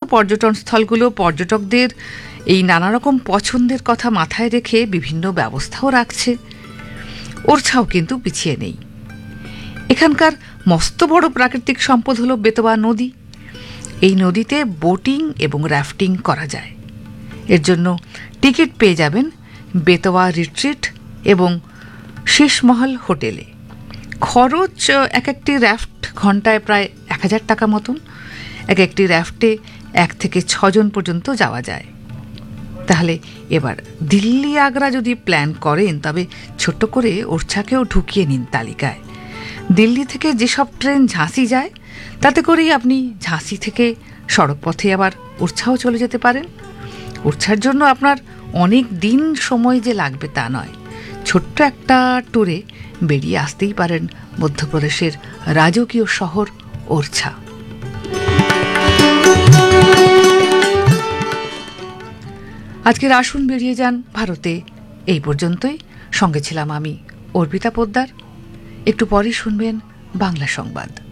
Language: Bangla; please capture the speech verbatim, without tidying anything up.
পর্যটন স্থলগুলো পর্যটকদের এই নানা রকম পছন্দের কথা মাথায় রেখে বিভিন্ন ব্যবস্থাও রাখছে। ওরছাও কিন্তু পিছিয়ে নেই। এখানকার মস্ত বড় প্রাকৃতিক সম্পদ হলো বেতোয়া নদী। এই নদীতে বোটিং এবং রাফটিং করা যায়। এর জন্য টিকিট পেয়ে যাবেন বেতোয়া রিট্রিট এবং শীষমহল হোটেলে। খরচ এক একটি র্যাফট ঘন্টায় প্রায় এক হাজার টাকা মতন। এক একটি র্যাফটে এক থেকে ছজন পর্যন্ত যাওয়া যায়। তাহলে এবার দিল্লি আগ্রা যদি প্ল্যান করেন তবে ছোট্ট করে ওরছাকেও ঢুকিয়ে নিন তালিকায়। দিল্লি থেকে যেসব ট্রেন ঝাঁসি যায় তাতে করেই আপনি ঝাঁসি থেকে সড়কপথে আবার ওরছাও চলে যেতে পারেন। ওরছার জন্য আপনার অনেক দিন সময় যে লাগবে তা নয়, ছোট্ট একটা ট্যুরে বেরিয়ে আসতেই পারেন মধ্যপ্রদেশের রাজকীয় শহর ওরছা। আজকের আসুন বেরিয়ে যান ভারতে এই পর্যন্তই। সঙ্গে ছিলাম আমি অর্পিতা পোদ্দার। একটু পরই শুনবেন বাংলা সংবাদ।